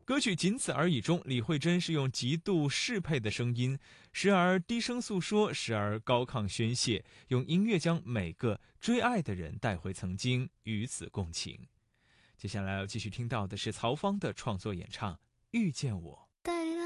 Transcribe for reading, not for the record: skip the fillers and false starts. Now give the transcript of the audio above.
歌曲仅此而已中，李慧珍是用极度适配的声音，时而低声诉说，时而高亢宣泄，用音乐将每个追爱的人带回曾经，与子共情。接下来要继续听到的是曹芳的创作演唱《遇见我》。 带